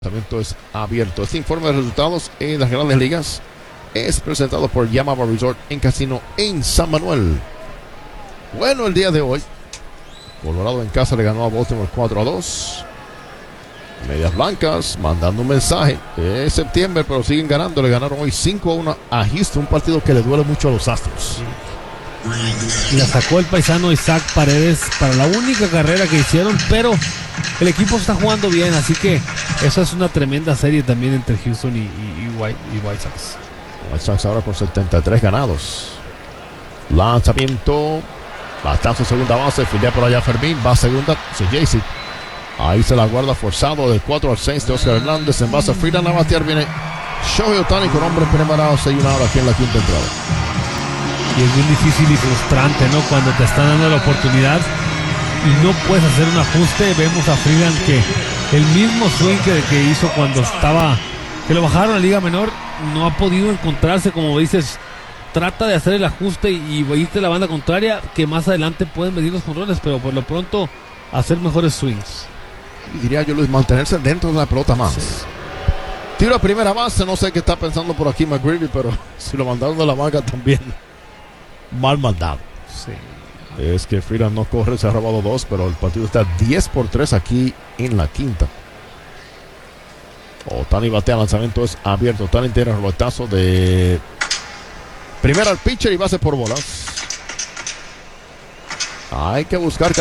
Lanzamiento es abierto. Este informe de resultados en las grandes ligas es presentado por Yamava Resort en Casino en San Manuel. Bueno, el día de hoy Colorado en casa le ganó a Baltimore 4-2. Medias Blancas mandando un mensaje. Es septiembre, pero siguen ganando. Le ganaron hoy 5-1 a Houston, un partido que le duele mucho a los Astros. La sacó el paisano Isaac Paredes para la única carrera que hicieron, pero el equipo está jugando bien, así que esa es una tremenda serie también entre Houston y White Sox. White Sox ahora con 73 ganados. Lanzamiento, batazo segunda base, filea por allá Fermín, va a segunda, Jaycee. Ahí se la guarda forzado del 4-6 de Oscar Hernández. En base a Freeland a batear viene Shohei Ohtani con hombres preparados 6-1 aquí en la quinta entrada. Y es bien difícil y frustrante, ¿no? Cuando te están dando la oportunidad y no puedes hacer un ajuste. Vemos a Freeland que el mismo swing que hizo cuando que lo bajaron a Liga Menor, no ha podido encontrarse. Como dices, trata de hacer el ajuste y irte a la banda contraria, que más adelante pueden venir los jonrones, pero por lo pronto hacer mejores swings. Y diría yo, Luis, mantenerse dentro de la pelota más. Sí. Tiro a primera base, no sé qué está pensando por aquí McGreevy, pero si lo mandaron de la banca también mal mandado. Sí. Es que Freeland no corre, se ha robado 2, pero el partido está 10-3 aquí en la quinta. Ohtani batea, lanzamiento es abierto. Ohtani tiene el rolotazo de primera al pitcher y base por bolas. Hay que buscar